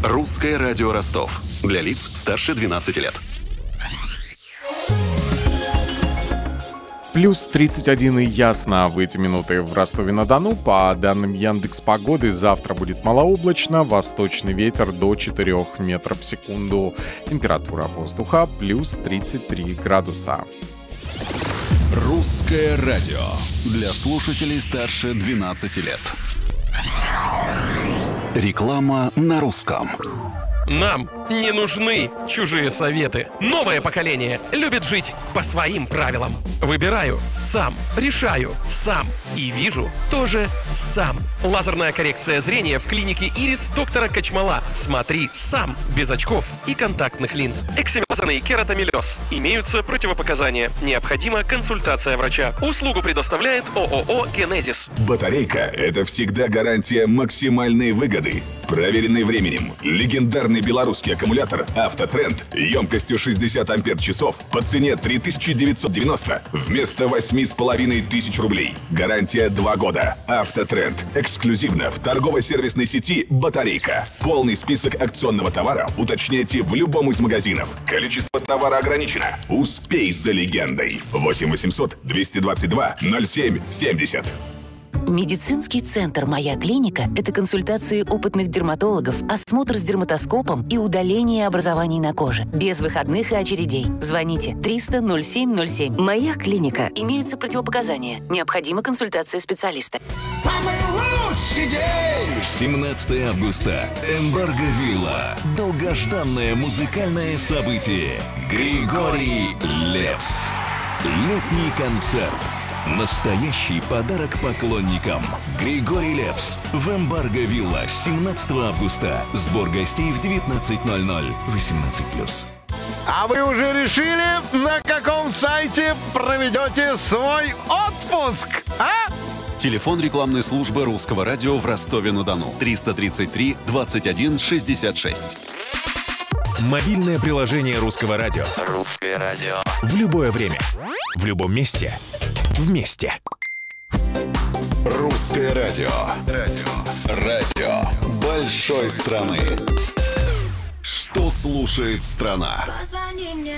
Русское радио Ростов. Для лиц старше 12 лет. Плюс 31 и ясно в эти минуты в Ростове-на-Дону. По данным Яндекс.Погоды, завтра будет малооблачно, восточный ветер до 4 метров в секунду. Температура воздуха плюс 33 градуса. Русское радио. Для слушателей старше 12 лет. Реклама на русском. Нам не нужны чужие советы. Новое поколение любит жить по своим правилам. Выбираю сам, решаю сам и вижу тоже сам. Лазерная коррекция зрения в клинике «Ирис» доктора Качмала. Смотри сам, без очков и контактных линз. Эксимилазерный кератомелез. Имеются противопоказания. Необходима консультация врача. Услугу предоставляет ООО «Генезис». Батарейка – это всегда гарантия максимальной выгоды. Проверенный временем. Легендарный белорусский аккумулятор «Автотренд» емкостью 60 ампер-часов по цене 3990 вместо 8500 рублей. Гарантия 2 года. «Автотренд». Эксклюзивно в торгово-сервисной сети «Батарейка». Полный список акционного товара уточняйте в любом из магазинов. Количество товара ограничено. Успей за легендой. 8 800 222 07 70. Медицинский центр «Моя клиника» — это консультации опытных дерматологов, осмотр с дерматоскопом и удаление образований на коже. Без выходных и очередей. Звоните 300-07-07. «Моя клиника». Имеются противопоказания. Необходима консультация специалиста. Самый лучший день! 17 августа. Эмбарго-вилла. Долгожданное музыкальное событие. Григорий Лепс. Летний концерт. Настоящий подарок поклонникам. Григорий Лепс в Эмбарго-вилла 17 августа. Сбор гостей в 19:00. 18+. А вы уже решили, на каком сайте проведете свой отпуск, а? Телефон рекламной службы Русского радио в Ростове-на-Дону. 333 21 66. Мобильное приложение Русского радио. Русское радио. В любое время. В любом месте. Вместе. Русское радио. Радио большой страны. Что слушает страна? Позвони мне.